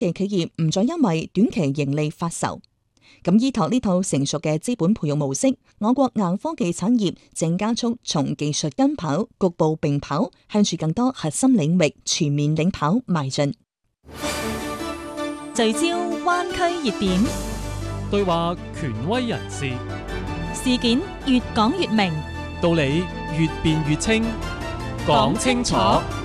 嘅企業唔再因為短期盈利發愁。咁依託呢套成熟嘅資本培育模式，我國硬科技產業正加速從技術跟跑、局部並跑，向住更多核心領域全面領跑邁進。 聚焦灣區熱點， 對話權威人士， 事件越講越明， 道理越辯越清，講清楚。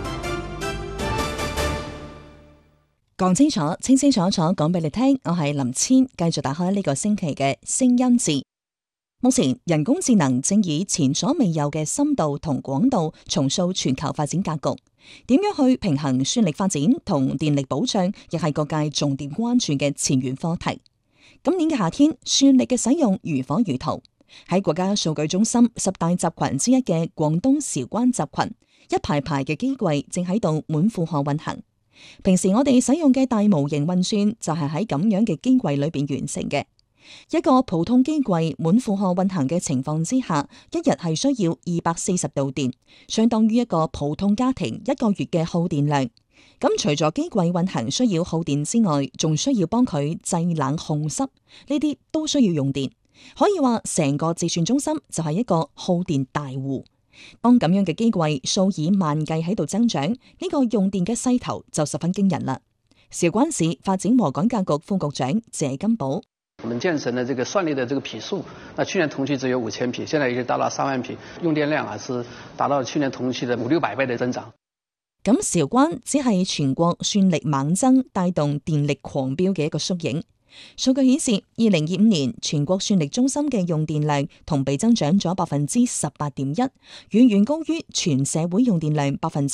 講清楚，清清楚楚講俾你聽。我係林千，繼續打開呢個星期嘅聲音字。目前人工智能正以前所未有嘅深度同廣度重塑全球發展格局。點樣去平衡算力發展同電力保障，亦係各界重點關注嘅前沿課題。今年嘅夏天，算力嘅使用如火如荼。喺國家數據中心10大集群之一嘅廣東韶關集群，一排排嘅機櫃正喺度滿負荷運行。平時我哋使用嘅大模型運算就係喺咁樣嘅機櫃裏邊完成嘅。一個普通機櫃滿負荷運行嘅情況之下，一日係需要240度電，相當於一個普通家庭1個月嘅耗電量。咁除咗機櫃運行需要耗電之外，仲需要幫佢製冷控濕，呢啲都需要用電。可以話成個自算中心就係一個耗電大戶。當咁樣嘅機櫃數以萬計喺度增長，呢個用電嘅勢頭就十分驚人啦。韶關市發展和改革局副局長謝金寶： 我們建成的這個算力的這個匹數，那去年同期只有5000匹，現在已經達到3萬匹，用電量是達到去年同期的500-600倍的增長。 咁韶關只係全國算力猛增帶動電力狂飆嘅一個縮影。數據顯示，2025年全國算力中心嘅用電量同比增長咗18.1%，遠遠高於全社會用電量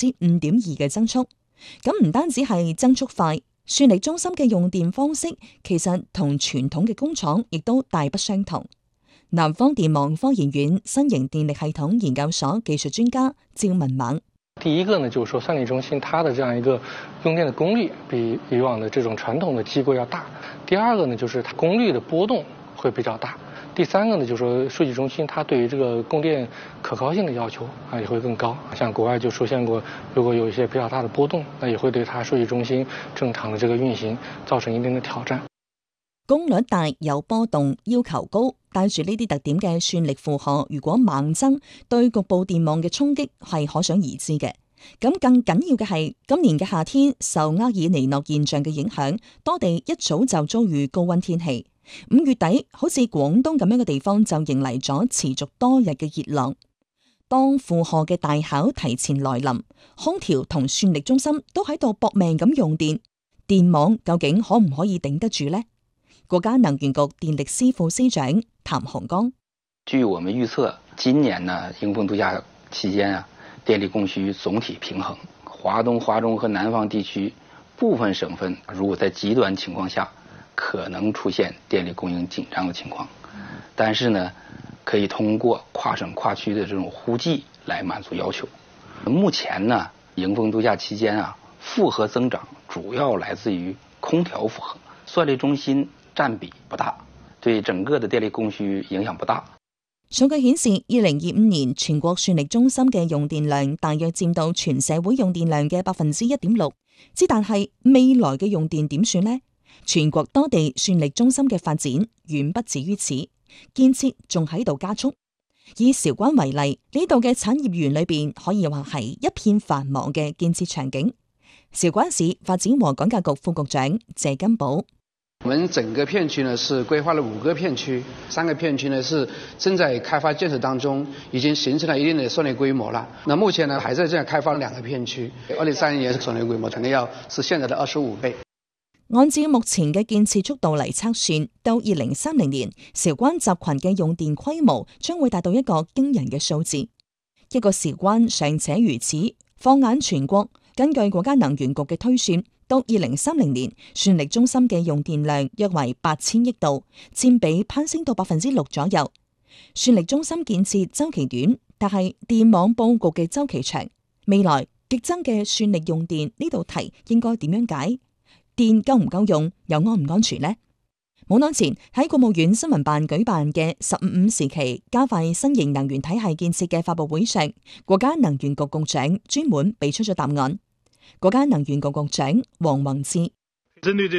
5.2%嘅增速。咁唔單止係增速快，算力中心嘅用電方式其實同傳統嘅工廠亦都大不相同。南方電網科研院新型電力系統研究所技術專家趙文猛： 第一個呢，就是說算力中心它的這樣一個用電的功率比以往的這種傳統的機櫃要大。第二個呢，就是它功率的波動會比較大。第三個呢，就是說數據中心它對於這個供電可靠性的要求也會更高。像國外就出現過，如果有一些比較大的波動，那也會對它數據中心正常的這個運行造成一定的挑戰。 功率大有波動，要求高，帶住呢啲特點嘅算力負荷，如果猛增，對局部電網嘅衝擊係可想而知嘅。咁更緊要嘅係，今年嘅夏天受厄爾尼諾現象嘅影響，多地一早就遭遇高溫天氣。5月底，好似廣東咁樣嘅地方就迎嚟咗持續多日嘅熱浪。當負荷嘅大考提前來臨，空調同算力中心都喺度搏命咁用電，電網究竟可唔可以頂得住呢？國家能源局電力司副司長譚洪剛： 據我們預測，今年呢迎風度假期間啊，電力供需總體平衡。華東、華中和南方地區部分省份，如果在極端情況下，可能出現電力供應緊張的情況。但是呢，可以通過跨省跨區的這種互濟來滿足要求。目前呢，迎風度假期間啊，負荷增長主要來自於空調負荷，算力中心佔比不大，對整個的電力供需影響不大。 數據顯示，2025年全國算力中心嘅用電量大約佔到全社會用電量嘅1.6%。之但係未來嘅用電點算呢？全國多地算力中心嘅發展遠不止於此，建設仲喺度加速。以韶關為例，呢度嘅產業園裏邊可以話係一片繁忙嘅建設場景。韶關市發展和改革局副局長謝金寶： 我們整個片區呢是規劃了5個片區，3個片區呢是正在開發建設當中，已經形成了一定的算力規模了。那目前呢還在這樣開發2個片區，2030年算力規模肯定要是現在的25倍。 按照目前嘅建設速度嚟測算，到2030年，韶關集群嘅用電規模將會達到一個驚人嘅數字。一個韶關尚且如此，放眼全國，根據國家能源局嘅推算，到2030年，算力中心嘅用電量約為8000億度，佔比攀升到6%左右。算力中心建設周期短，但係電網佈局嘅周期長。未來激增嘅算力用電呢道題應該點樣解？電夠唔夠用，又安唔安全呢？冇耐前喺國務院新聞辦舉辦嘅15時期加快新型能源體系建設嘅發佈會上，國家能源局局長專門俾出咗答案。國家能源局局長王宏志： 針對這